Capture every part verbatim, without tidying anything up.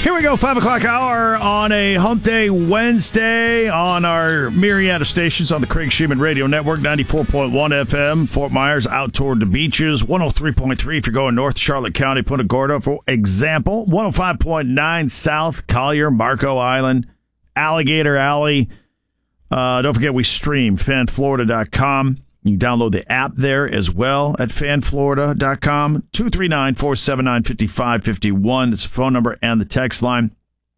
Here we go, five o'clock hour on a Hump Day Wednesday on our myriad of stations on the Craig Sheeman Radio Network, ninety-four point one F M, Fort Myers, out toward the beaches, one oh three point three if you're going north, Charlotte County, Punta Gorda, for example, one oh five point nine south, Collier, Marco Island, Alligator Alley. Uh, don't forget we stream fan florida dot com. You can download the app there as well at fan florida dot com. two three nine, four seven nine, five five five one. It's the phone number and the text line.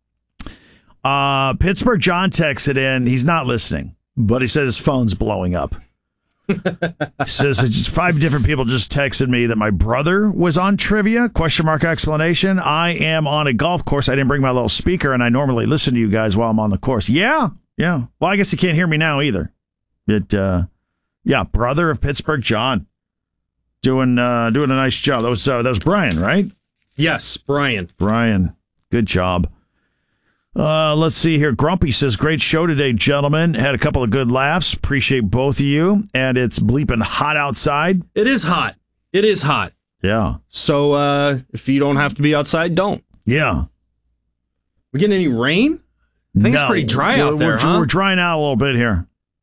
Uh, Pittsburgh John texted in. He's not listening, but he said his phone's blowing up. He says it's just five different people just texted me that my brother was on trivia, question mark explanation. I am on a golf course. I didn't bring my little speaker, and I normally listen to you guys while I'm on the course. Yeah, yeah. Well, I guess you can't hear me now either. It, uh... Yeah, brother of Pittsburgh John, doing uh, doing a nice job. That was uh, that was Brian, right? Yes, Brian. Brian, good job. Uh, let's see here. Grumpy says, "Great show today, gentlemen. Had a couple of good laughs. Appreciate both of you. And it's bleeping hot outside. It is hot. It is hot. Yeah. So uh, if you don't have to be outside, don't. Yeah. We getting any rain? I think no, it's pretty dry we're, out there. We're, huh? we're drying out a little bit here.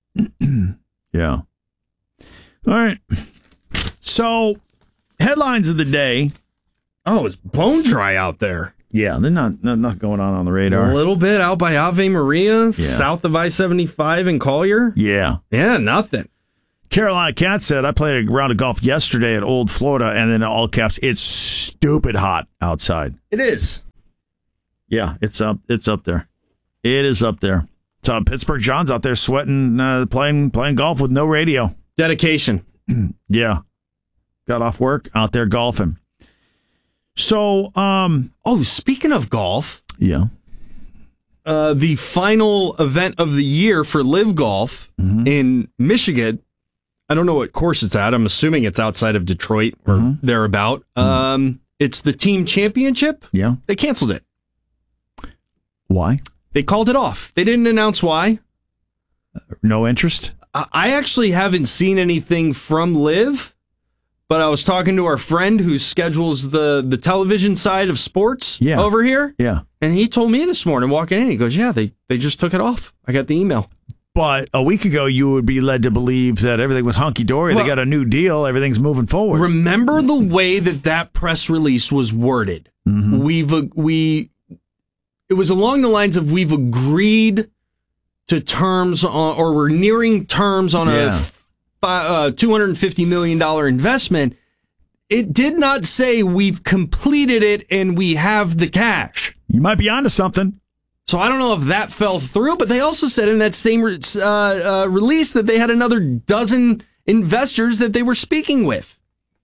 Yeah. All right. So, headlines of the day. Oh, it's bone dry out there. Yeah, they're not, not, not going on on the radar. A little bit out by Ave Maria, yeah. south of I seventy-five in Collier. Yeah. Yeah, nothing. Carolina Cat said, I played a round of golf yesterday at Old Florida, and in all caps, it's stupid hot outside. It is. Yeah, it's up It's up there. It is up there. So Pittsburgh John's out there sweating, uh, playing playing golf with no radio. Dedication. Yeah. Got off work, out there golfing. So, um... Oh, speaking of golf. Yeah. Uh, the final event of the year for Live Golf mm-hmm. in Michigan. I don't know what course it's at. I'm assuming it's outside of Detroit or mm-hmm. thereabout. Mm-hmm. Um, it's the team championship. Yeah. They canceled it. Why? They called it off. They didn't announce why. Uh, no interest? I actually haven't seen anything from Live, but I was talking to our friend who schedules the, the television side of sports yeah. over here. Yeah. And he told me this morning walking in, he goes, yeah, they, they just took it off. I got the email. But a week ago, you would be led to believe that everything was hunky-dory. Well, they got a new deal. Everything's moving forward. Remember the way that that press release was worded? Mm-hmm. We've, we... It was along the lines of we've agreed to terms on, or we're nearing terms on yeah. a uh, two hundred fifty million dollars investment. It did not say we've completed it and we have the cash. You might be onto something. So I don't know if that fell through, but they also said in that same uh, uh, release that they had another dozen investors that they were speaking with.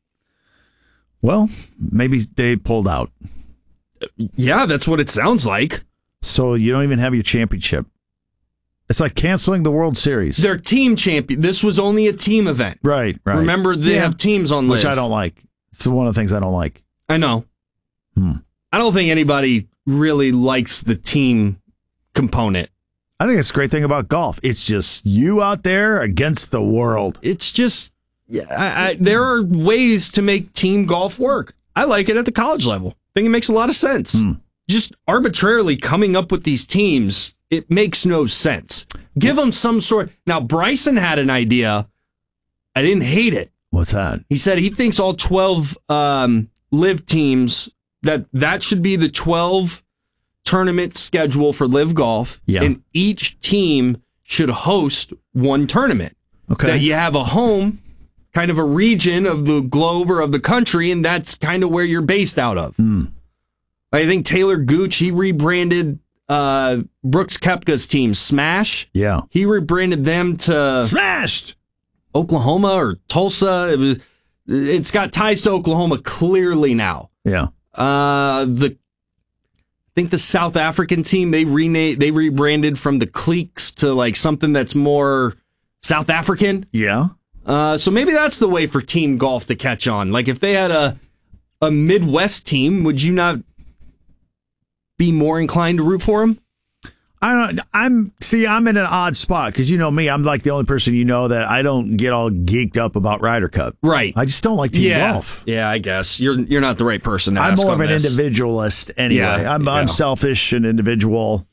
Well, maybe they pulled out. Yeah, that's what it sounds like. So you don't even have your championship. It's like canceling the World Series. Their team champion. This was only a team event. Right, right. Remember, they yeah. have teams on Live. Which I don't like. It's one of the things I don't like. I know. Hmm. I don't think anybody really likes the team component. I think it's a great thing about golf. It's just you out there against the world. It's just, yeah. I, I, there are ways to make team golf work. I like it at the college level. I think it makes a lot of sense. Hmm. Just arbitrarily coming up with these teams, it makes no sense. Give them some sort. Now, Bryson had an idea. I didn't hate it. What's that? He said he thinks all twelve um, Live teams, that that should be the twelve tournament schedule for Live Golf. Yeah. And each team should host one tournament. Okay. That you have a home, kind of a region of the globe or of the country, and that's kind of where you're based out of. Mm. I think Taylor Gooch, he rebranded uh, Brooks Koepka's team Smash. Yeah. He rebranded them to Smashed Oklahoma or Tulsa. It was, it's got ties to Oklahoma clearly now. Yeah. Uh, the I think the South African team, they renamed, they rebranded from the Cliques to like something that's more South African. Yeah. Uh, so maybe that's the way for team golf to catch on. Like if they had a a Midwest team, would you not be more inclined to root for them? I don't. I'm see. I'm in an odd spot because you know me. I'm like the only person you know that I don't get all geeked up about Ryder Cup. Right. I just don't like team yeah. golf. Yeah, I guess you're you're not the right person to I'm ask more on of an this. individualist anyway. Yeah, I'm yeah. I'm selfish and individual.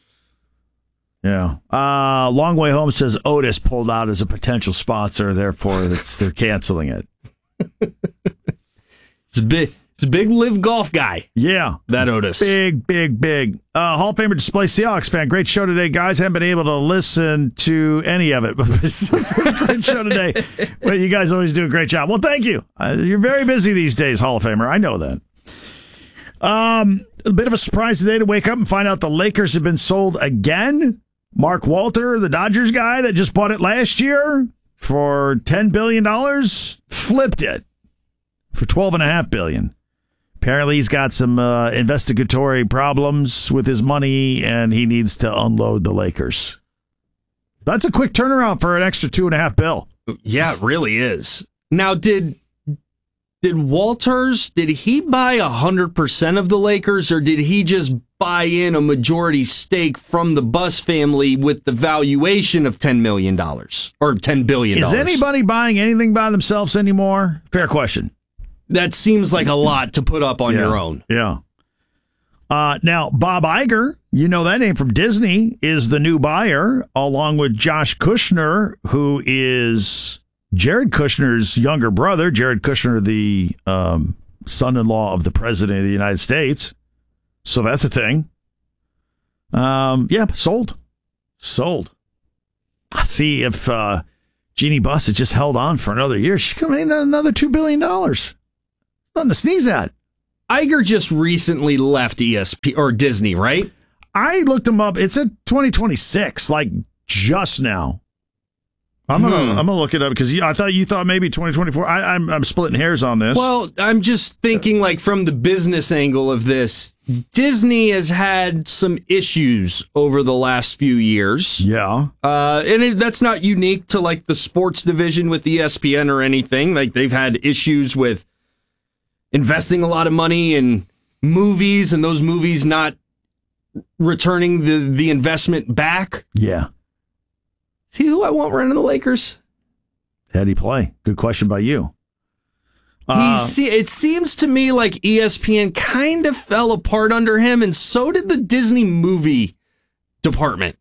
Yeah. Uh, Long Way Home says Otis pulled out as a potential sponsor, therefore it's, they're canceling it. It's a big. It's a big live golf guy. Yeah. That Otis. Big, big, big. Uh, Hall of Famer Display Seahawks fan. Great show today, guys. Haven't been able to listen to any of it, but it's a great show today. Well, you guys always do a great job. Well, thank you. Uh, you're very busy these days, Hall of Famer. I know that. Um, a bit of a surprise today to wake up and find out the Lakers have been sold again. Mark Walter, the Dodgers guy that just bought it last year for ten billion dollars, flipped it for twelve point five billion dollars. Apparently, he's got some uh, investigatory problems with his money, and he needs to unload the Lakers. That's a quick turnaround for an extra two and a half bill. Yeah, it really is. Now, did did Walters, did he buy a hundred percent of the Lakers, or did he just buy in a majority stake from the Buss family with the valuation of ten million dollars or ten billion dollars? Is anybody buying anything by themselves anymore? Fair question. That seems like a lot to put up on yeah. your own. Yeah. Uh, now, Bob Iger, you know that name from Disney, is the new buyer, along with Josh Kushner, who is Jared Kushner's younger brother. Jared Kushner, the um, son-in-law of the President of the United States. So that's a thing. Um, yeah, sold. Sold. See, if uh, Jeannie Buss had just held on for another year, she could have made another two billion dollars. Nothing to sneeze at. Iger just recently left E S P or Disney, right? I looked him up. It's at twenty twenty-six, like just now. I'm gonna Hmm. I'm gonna look it up because I thought you thought maybe twenty twenty-four. I, I'm I'm splitting hairs on this. Well, I'm just thinking, like, from the business angle of this, Disney has had some issues over the last few years. yeah, Uh, and it, that's not unique to, like, the sports division with E S P N or anything. Like, they've had issues with investing a lot of money in movies and those movies not returning the, the investment back. yeah. See who I want running the Lakers? How'd he play? Good question by you. Uh, He see, it seems to me like E S P N kind of fell apart under him, and so did the Disney movie department.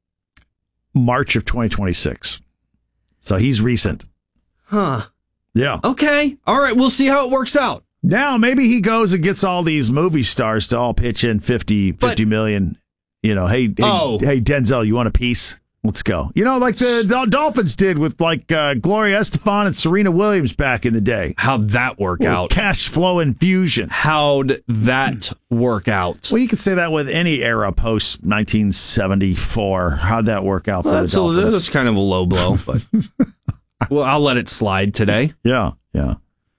March of twenty twenty-six. So he's recent. Huh. Yeah. Okay. All right. We'll see how it works out. Now maybe he goes and gets all these movie stars to all pitch in fifty, fifty But- million. You know, hey, hey, Oh. hey, Denzel, you want a piece? Let's go. You know, like the Dol- Dolphins did with like uh, Gloria Estefan and Serena Williams back in the day. How'd that work Little out? Cash flow infusion. How'd that work out? Well, you could say that with any era post nineteen seventy-four. How'd that work out for Well, the that's, a, Dolphins? that's kind of a low blow, but well, I'll let it slide today. Yeah, yeah.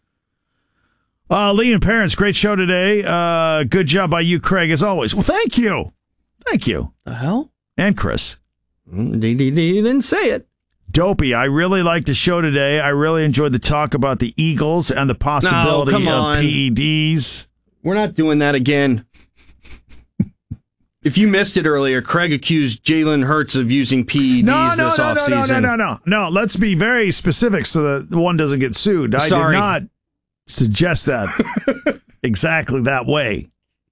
Uh, Lee and Parents, great show today. Uh, good job by you, Craig, as always. Well, thank you. Thank you. The hell? And Chris. Mm, He he- he didn't say it. Dopey, I really liked the show today. I really enjoyed the talk about the Eagles and the possibility come of on. P E Ds. We're not doing that again. If you missed it earlier, Craig accused Jalen Hurts of using P E Ds No, no, this no, no, offseason. no, no, no, no. No, let's be very specific so that one doesn't get sued. I Sorry. did not suggest that exactly that way.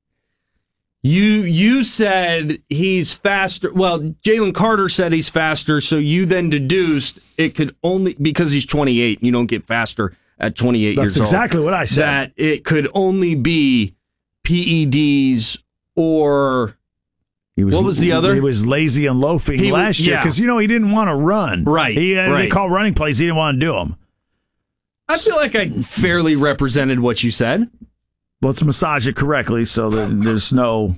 You you said he's faster. Well, Jalen Carter said he's faster, so you then deduced it could only, because he's twenty-eight, you don't get faster at twenty-eight That's years old. exactly what I said. That it could only be P E Ds or He was, What was the other? He was lazy and loafing He was- last year yeah. because, you know, he didn't want to run. Right, He had right. to call running plays. He didn't want to do them. I feel like I fairly represented what you said. Let's massage it correctly so that there's no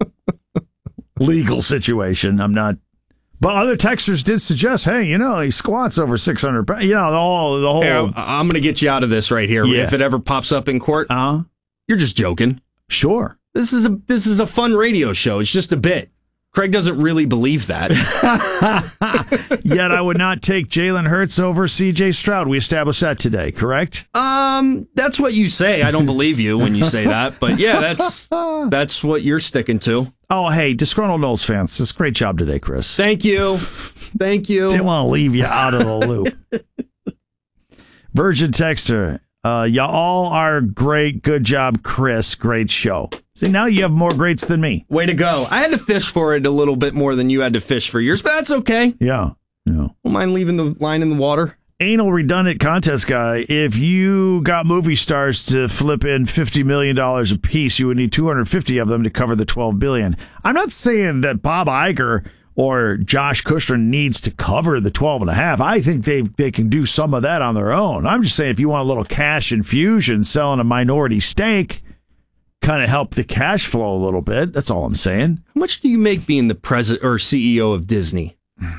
legal situation. I'm not. But other texters did suggest, hey, you know, he squats over six hundred pounds. You know, the whole. The whole Hey, I'm going to get you out of this right here. Yeah. If it ever pops up in court, uh, you're just joking. sure. This is a this is a fun radio show. It's just a bit. Craig doesn't really believe that. Yet I would not take Jalen Hurts over C J Stroud. We established that today, correct? Um, that's what you say. I don't believe you when you say that, but yeah, that's that's what you're sticking to. Oh, hey, disgruntled Knowles fans, this is a great job today, Chris. Thank you. Thank you. Didn't want to leave you out of the loop. Virgin Texter, uh, y'all are great. Good job, Chris. Great show. See, now you have more greats than me. Way to go. I had to fish for it a little bit more than you had to fish for yours, but that's okay. Yeah. Yeah. Don't mind leaving the line in the water. Anal redundant contest guy, if you got movie stars to flip in fifty million dollars a piece, you would need two hundred fifty of them to cover the twelve billion dollars. I'm not saying that Bob Iger or Josh Kushner needs to cover the twelve and a half. I think they they can do some of that on their own. I'm just saying if you want a little cash infusion selling a minority stake, kind of help the cash flow a little bit. That's all I'm saying. How much do you make being the president or C E O of Disney?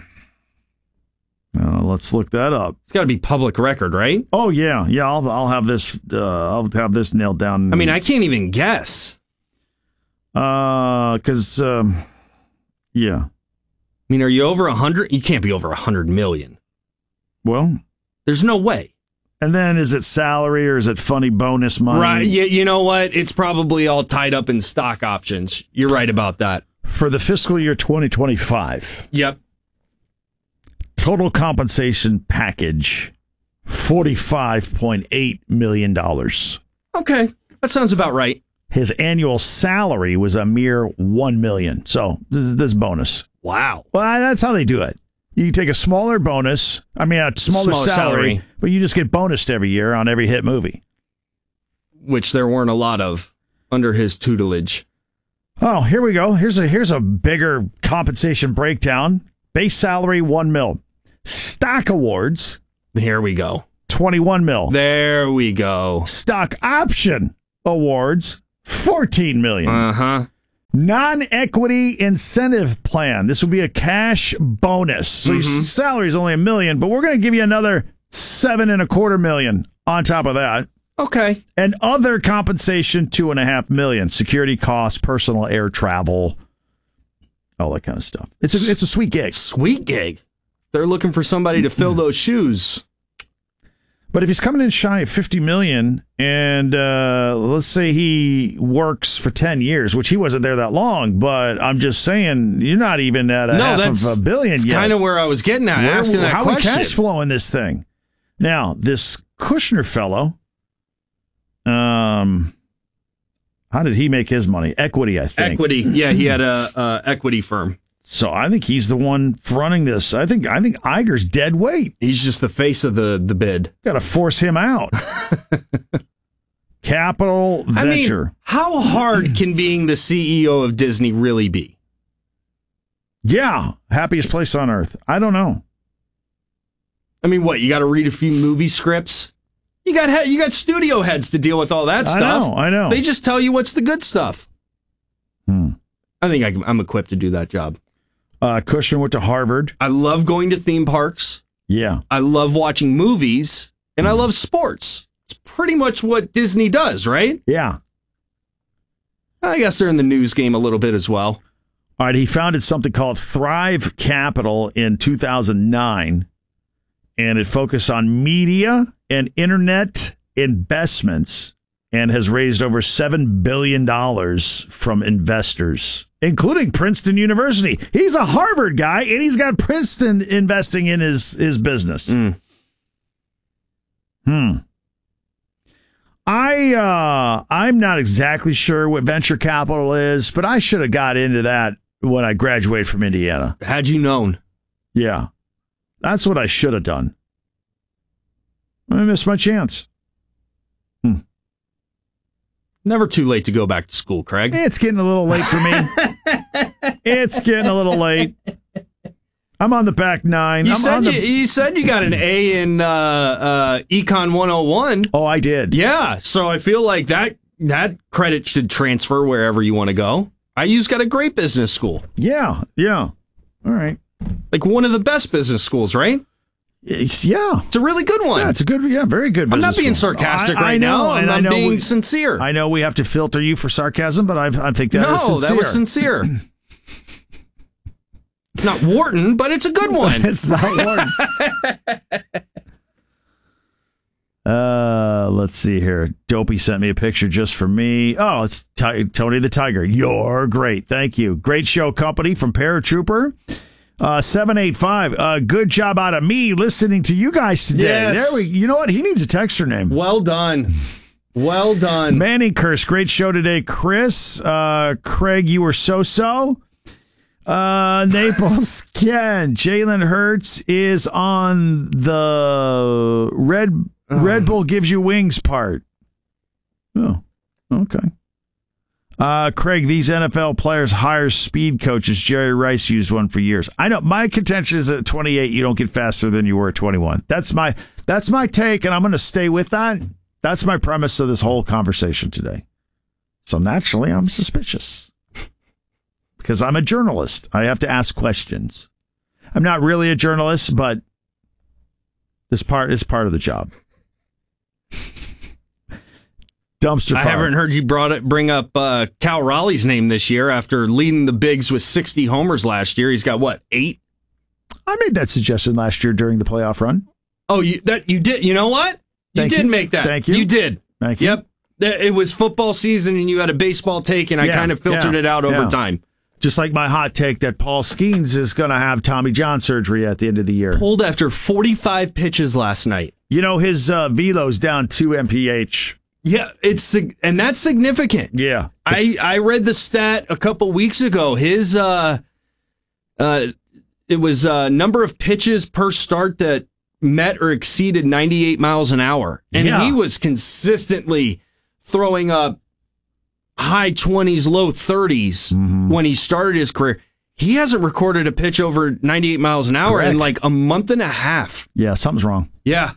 Uh, let's look that up. It's got to be public record, right? Oh yeah, yeah. I'll I'll have this. Uh, I'll have this nailed down. I mean, I can't even guess. Uh, because um, yeah. I mean, are you over a hundred? You can't be over a hundred million. Well, there's no way. And then is it salary or is it funny bonus money? Right. You, you know what? It's probably all tied up in stock options. You're right about that. For the fiscal year twenty twenty-five. Yep. Total compensation package, forty-five point eight million dollars. Okay. That sounds about right. His annual salary was a mere one million dollars. So this, this bonus. Wow. Well, that's how they do it. You can take a smaller bonus, I mean, a smaller, Smaller salary, salary. but you just get bonused every year on every hit movie. Which there weren't a lot of under his tutelage. Oh, here we go. Here's a here's a bigger compensation breakdown. Base salary, one mil. Stock awards, Here we go. twenty-one mil. There we go. Stock option awards, fourteen million. Uh-huh. Non-equity incentive plan. This will be a cash bonus. So Mm-hmm. your salary is only a million, but we're going to give you another seven and a quarter million on top of that. Okay. And other compensation, two and a half million. Security costs, personal air travel, all that kind of stuff. It's a it's a sweet gig. Sweet gig. They're looking for somebody to fill those shoes. But if he's coming in shy of fifty million, and uh, let's say he works for ten years, which he wasn't there that long, but I'm just saying you're not even at a No, half that's of a billion that's yet. kind of where I was getting at. Where- asking that how question. we cash flowing this thing? Now, this Kushner fellow, um, how did he make his money? Equity, I think. Equity. Yeah, he had a, a equity firm. So I think he's the one running this. I think I think Iger's dead weight. He's just the face of the, the bid. Got to force him out. Capital I Venture. mean, how hard can being the C E O of Disney really be? Yeah, happiest place on earth. I don't know. I mean, what? You got to read a few movie scripts. You got he- you got studio heads to deal with all that I stuff. know, I know. They just tell you what's the good stuff. Hmm. I think I can, I'm equipped to do that job. Uh, Kushner went to Harvard. I love going to theme parks. Yeah. I love watching movies, and I love sports. It's pretty much what Disney does, right? Yeah. I guess they're in the news game a little bit as well. All right. He founded something called Thrive Capital in two thousand nine, and it focused on media and internet investments and has raised over seven billion dollars from investors, including Princeton University. He's a Harvard guy, and he's got Princeton investing in his, his business. Mm. Hmm. I, uh, I'm not exactly sure what venture capital is, but I should have got into that when I graduated from Indiana. Had you known. Yeah. That's what I should have done. I missed my chance. Hmm. Never too late to go back to school, Craig. It's getting a little late for me. It's getting a little late. I'm on the back nine. You I'm said on you, the... you said you got an A in uh, uh, Econ one oh one. Oh, I did. Yeah, so I feel like that that credit should transfer wherever you want to go. I U's got a great business school, Yeah, yeah. All right. like one of the best business schools, right? It's- yeah. It's a really good one. Yeah, it's a good, yeah, very good I'm business not being school. sarcastic I- I right know, now. I'm, and I I'm know being we- sincere. I know we have to filter you for sarcasm, but I, I think that no, is sincere. that was sincere. Not Wharton, but it's a good one. It's not Wharton. uh, let's see here. Dopey sent me a picture just for me. Oh, it's T- Tony the Tiger. You're great. Thank you. Great show company from Paratrooper. Uh, seven eight five. Uh, good job out of me listening to you guys today. Yes. There we. You know what? He needs a texter name. Well done. Well done. Manning Curse. Great show today, Chris. Uh, Craig, you were so-so. Uh, Naples Ken. Jalen Hurts is on the Red Red Bull gives you wings part. Oh, okay. Uh, Craig, these N F L players hire speed coaches. Jerry Rice used one for years. I know my contention is at twenty-eight, you don't get faster than you were at twenty-one. That's my that's my take, and I'm going to stay with that. That's my premise of this whole conversation today. So naturally, I'm suspicious because I'm a journalist. I have to ask questions. I'm not really a journalist, but this part is part of the job. Dumpster I fire. haven't heard you brought it, bring up uh, Cal Raleigh's name this year after leading the Bigs with sixty homers last year. He's got, what, eight? I made that suggestion last year during the playoff run. Oh, you that you did. You know what? You Thank did you. make that. Thank you. You did. Thank you. Yep. It was football season, and you had a baseball take, and I Yeah, kind of filtered yeah, it out over yeah. time. Just like my hot take that Paul Skeens is going to have Tommy John surgery at the end of the year. Pulled after forty-five pitches last night. You know, his uh, velo's down two M P H. Yeah, it's sig- and that's significant. Yeah. I, I read the stat a couple weeks ago. His uh, uh, it was uh, number of pitches per start that met or exceeded ninety-eight miles an hour, and Yeah. he was consistently throwing up high twenties, low thirties Mm-hmm. when he started his career. He hasn't recorded a pitch over ninety-eight miles an hour Correct. in like a month and a half. Yeah, something's wrong. Yeah.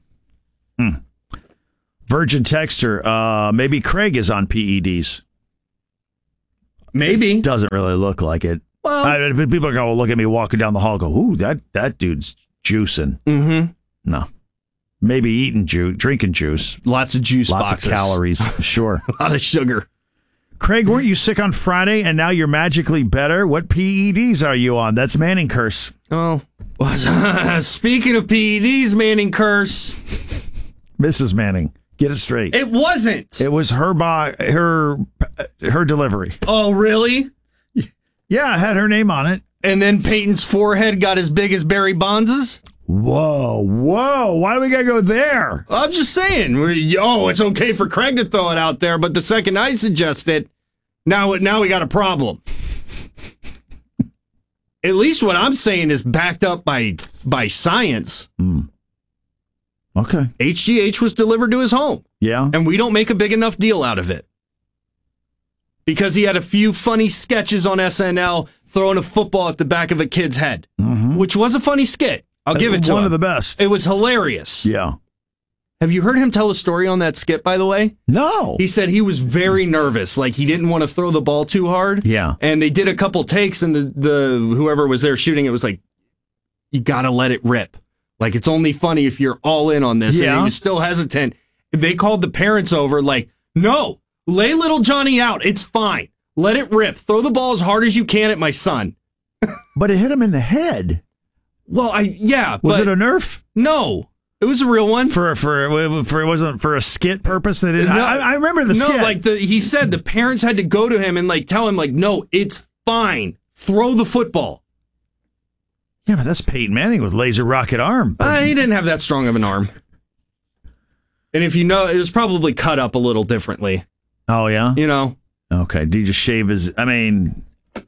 Virgin Texter, uh, maybe Craig is on P E Ds. Maybe. Doesn't really look like it. Well, I, people are going to look at me walking down the hall and go, ooh, that, that dude's juicing. mm-hmm. No. Maybe eating juice, drinking juice. Lots of juice Lots boxes. of calories. Sure. A lot of sugar. Craig, weren't you sick on Friday and now you're magically better? What P E Ds are you on? That's Manning Curse. Oh. Speaking of P E Ds, Manning Curse. Missus Manning. Get it straight. It wasn't. It was her bo- her her delivery. Oh, really? Yeah, I had her name on it. And then Peyton's forehead got as big as Barry Bonds's? Whoa, whoa. Why do we got to go there? I'm just saying. we- Oh, it's okay for Craig to throw it out there, but the second I suggest it, now, now we got a problem. At least what I'm saying is backed up by by science. Mm. Okay. H G H was delivered to his home, Yeah. and we don't make a big enough deal out of it. Because he had a few funny sketches on S N L throwing a football at the back of a kid's head, Mm-hmm. which was a funny skit. I'll give it to One him. of the best. It was hilarious. Yeah. Have you heard him tell a story on that skit, by the way? No. He said he was very nervous, like he didn't want to throw the ball too hard. Yeah. And they did a couple takes, and the, the whoever was there shooting it was like, you gotta let it rip. Like, it's only funny if you're all in on this. And Yeah. he was still hesitant. They called the parents over, like, no, lay little Johnny out. It's fine. Let it rip. Throw the ball as hard as you can at my son. But it hit him in the head. Well, I, yeah. Was but it a Nerf? No. It was a real one. For for for it wasn't for a skit purpose. They didn't. No, I, I remember the no, skit. like the he said the parents had to go to him and like tell him like, no, it's fine. Throw the football. Yeah, but that's Peyton Manning with laser rocket arm. Uh, he didn't have that strong of an arm. And if you know, it was probably cut up a little differently. Oh yeah. You know. Okay. Did he just shave his? I mean,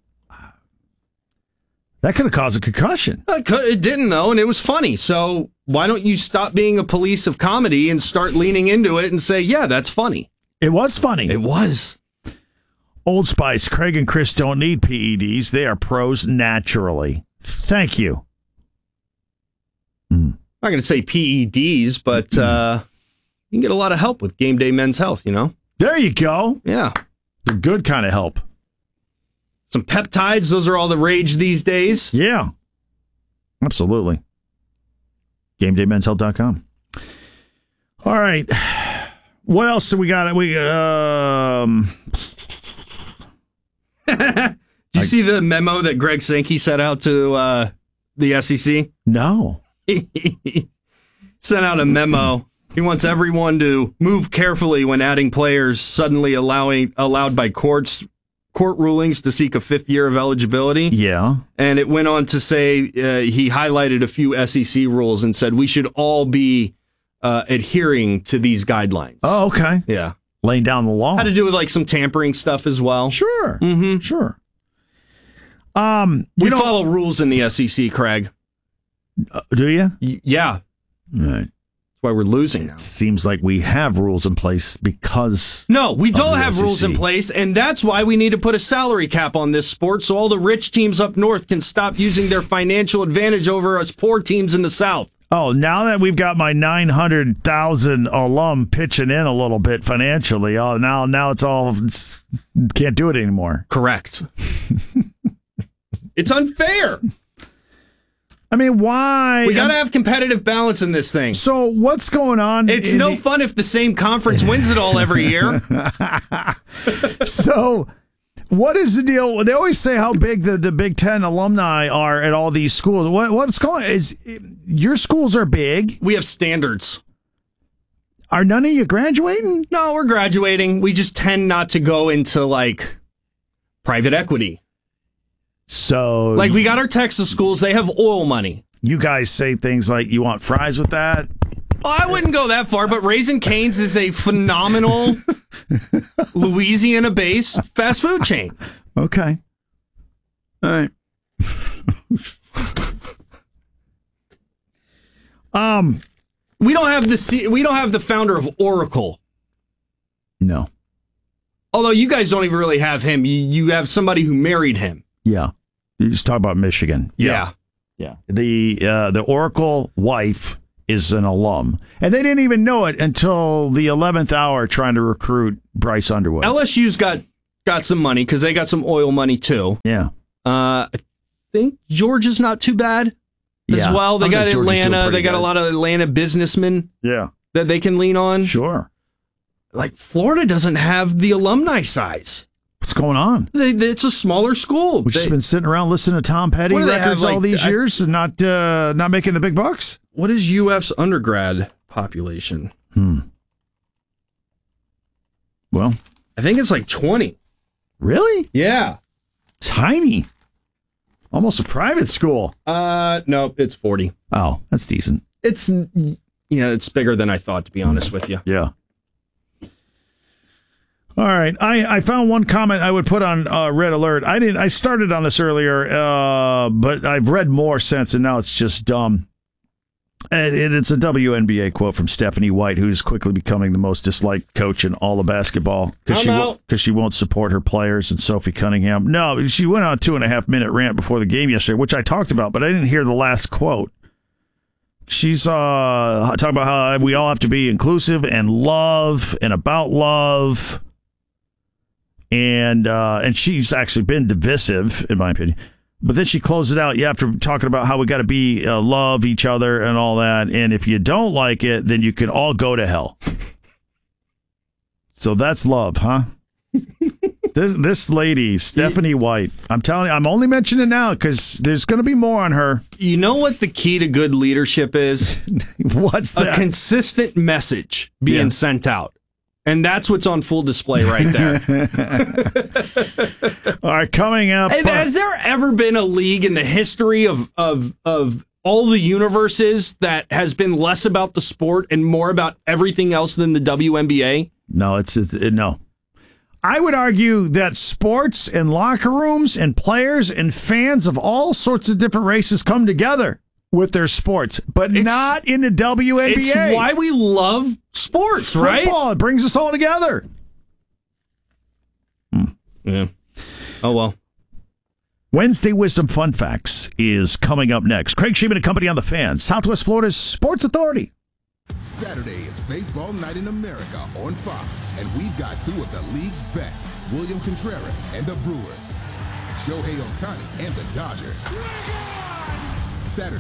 that could have caused a concussion. It, could, it didn't, though, and it was funny. So why don't you stop being a police of comedy and start leaning into it and say, yeah, that's funny. It was funny. It was. Old Spice. Craig and Chris don't need P E Ds. They are pros naturally. Thank you. I'm not going to say P E Ds, but uh, you can get a lot of help with Game Day Men's Health, you know? There you go. Yeah. The good kind of help. Some peptides, those are all the rage these days. Yeah. Absolutely. Game Day Men's Health dot com. All right. What else do we got? We um Did you you see the memo that Greg Sankey sent out to uh, the S E C? No. He sent out a memo. He wants everyone to move carefully when adding players suddenly allowing allowed by courts court rulings to seek a fifth year of eligibility. Yeah. And it went on to say uh, he highlighted a few S E C rules and said we should all be uh, adhering to these guidelines. Oh, okay. Yeah. Laying down the law. Had to do with like some tampering stuff as well. Sure. Mm-hmm. Sure. Um, we know, follow rules in the S E C, Craig. Uh, do you? Y- yeah. Right. That's why we're losing now. It seems like we have rules in place because... No, we don't have S E C. rules in place, and that's why we need to put a salary cap on this sport so all the rich teams up north can stop using their financial advantage over us poor teams in the south. Oh, now that we've got my nine hundred thousand alum pitching in a little bit financially, oh, now now it's all... It's, can't do it anymore. Correct. It's unfair. I mean, why? We got to have competitive balance in this thing. So what's going on? It's no the, fun if the same conference wins it all every year. So what is the deal? They always say how big the, the Big Ten alumni are at all these schools. What What's going on? Is your schools are big? We have standards. Are none of you graduating? No, we're graduating. We just tend not to go into, like, private equity. So, like, we got our Texas schools. They have oil money. You guys say things like, you want fries with that? Well, I wouldn't go that far, but Raising Cane's is a phenomenal Louisiana-based fast food chain. Okay. All right. um, we don't have the we don't have the founder of Oracle. No. Although you guys don't even really have him. You you have somebody who married him. Yeah. You just talk about Michigan. Yeah. Yeah. The uh, the Oracle wife is an alum. And they didn't even know it until the eleventh hour trying to recruit Bryce Underwood. L S U's got, got some money because they got some oil money too. Yeah. Uh, I think Georgia's not too bad as yeah. well. They I got Atlanta. They got good. a lot of Atlanta businessmen yeah. that they can lean on. Sure. Like Florida doesn't have the alumni size. What's going on? They, they, it's a smaller school. We've just been sitting around listening to Tom Petty records have, like, all these I, years and not uh, not making the big bucks? What is U F's undergrad population? Hmm. Well, I think it's like twenty. Really? Yeah. Tiny. Almost a private school. Uh, no, it's forty. Oh, that's decent. It's, yeah, it's bigger than I thought, to be honest with you. Yeah. All right, I, I found one comment I would put on uh, Red Alert. I didn't. I started on this earlier, uh, but I've read more since, and now it's just dumb. And it's a W N B A quote from Stephanie White, who's quickly becoming the most disliked coach in all of basketball because she because she won't support her players and Sophie Cunningham. No, she went on a two and a half minute rant before the game yesterday, which I talked about, but I didn't hear the last quote. She's uh, talking about how we all have to be inclusive and love and about love. And uh, and she's actually been divisive, in my opinion. But then she closed it out, yeah, after talking about how we got to be uh, love each other and all that. And if you don't like it, then you can all go to hell. So that's love, huh? this this lady, Stephanie White. I'm telling you, I'm only mentioning it now because there's going to be more on her. You know what the key to good leadership is? What's that? A consistent message being yeah. sent out. And that's what's on full display right there. All right, coming up. Hey, has there ever been a league in the history of, of, of all the universes that has been less about the sport and more about everything else than the W N B A? No, it's, it's it, no. I would argue that sports and locker rooms and players and fans of all sorts of different races come together with their sports, but it's, not in the W N B A. It's why we love sports, Football, right? Football, it brings us all together. Hmm. Yeah. Oh, well. Wednesday Wisdom Fun Facts is coming up next. Craig Sheeman and Company on the Fan, Southwest Florida's Sports Authority. Saturday is Baseball Night in America on Fox, and we've got two of the league's best, William Contreras and the Brewers, Shohei Ohtani and the Dodgers. Saturday at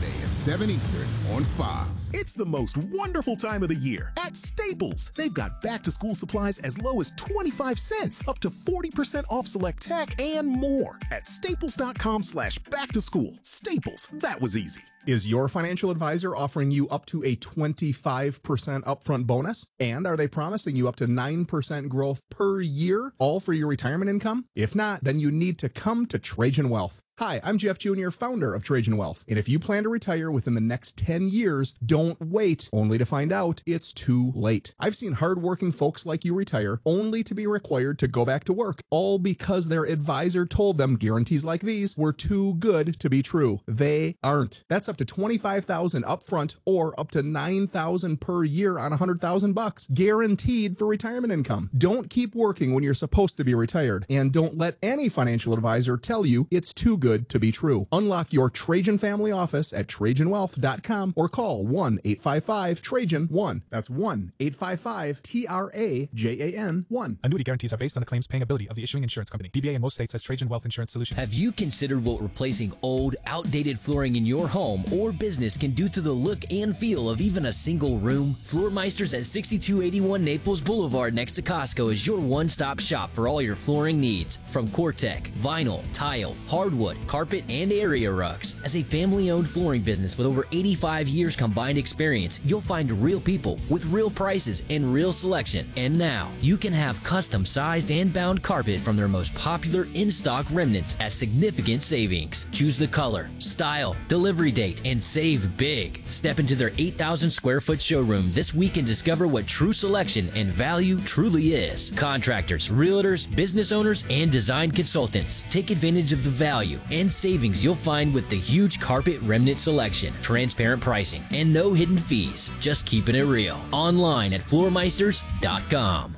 seven Eastern on Fox. It's the most wonderful time of the year at Staples. They've got back-to-school supplies as low as twenty-five cents, up to forty percent off select tech, and more at staples.com slash back-to-school. Staples, that was easy. Is your financial advisor offering you up to a twenty-five percent upfront bonus? And are they promising you up to nine percent growth per year, all for your retirement income? If not, then you need to come to Trajan Wealth. Hi, I'm Jeff Junior, founder of Trajan Wealth. And if you plan to retire within the next ten years, don't wait, only to find out it's too late. I've seen hardworking folks like you retire only to be required to go back to work, all because their advisor told them guarantees like these were too good to be true. They aren't. That's up to twenty-five thousand dollars upfront or up to nine thousand dollars per year on one hundred thousand bucks, guaranteed for retirement income. Don't keep working when you're supposed to be retired, and don't let any financial advisor tell you it's too good to be true. Unlock your Trajan family office at trajan wealth dot com or call one eight five five Trajan one. That's one eight five five T R A J A N one. Annuity guarantees are based on the claims paying ability of the issuing insurance company. D B A in most states has Trajan Wealth Insurance Solutions. Have you considered what replacing old, outdated flooring in your home or business can do to the look and feel of even a single room? Floormeisters at sixty-two eighty-one Naples Boulevard next to Costco is your one-stop shop for all your flooring needs. From Cortec, vinyl, tile, hardwood, carpet, and area rugs. As a family-owned flooring business with over eighty-five years combined experience, you'll find real people with real prices and real selection. And now, you can have custom-sized and bound carpet from their most popular in-stock remnants at significant savings. Choose the color, style, delivery date, and save big. Step into their eight thousand square foot showroom this week and discover what true selection and value truly is. Contractors, realtors, business owners, and design consultants. Take advantage of the value and savings you'll find with the huge carpet remnant selection, transparent pricing, and no hidden fees. Just keeping it real. Online at floormeisters dot com.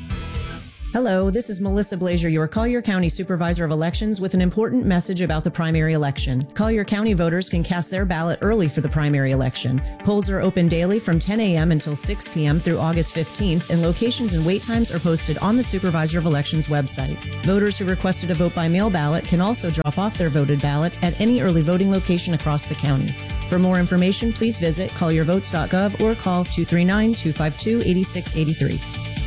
Hello, this is Melissa Blazier, your Collier County Supervisor of Elections, with an important message about the primary election. Collier County voters can cast their ballot early for the primary election. Polls are open daily from ten a.m. until six p.m. through August fifteenth, and locations and wait times are posted on the Supervisor of Elections website. Voters who requested a vote by mail ballot can also drop off their voted ballot at any early voting location across the county. For more information, please visit collier votes dot gov or call two three nine, two five two, eight six eight three.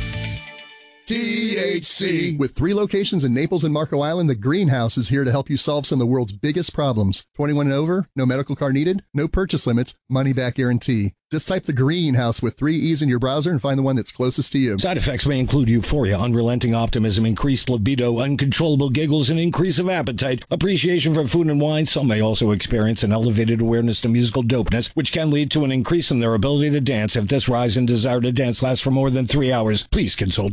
T H C. With three locations in Naples and Marco Island, the Greenhouse is here to help you solve some of the world's biggest problems. twenty-one and over, no medical card needed, no purchase limits, money back guarantee. Just type the Greenhouse with three E's in your browser and find the one that's closest to you. Side effects may include euphoria, unrelenting optimism, increased libido, uncontrollable giggles, and increase of appetite, appreciation for food and wine. Some may also experience an elevated awareness to musical dopeness, which can lead to an increase in their ability to dance. If this rise in desire to dance lasts for more than three hours, please consult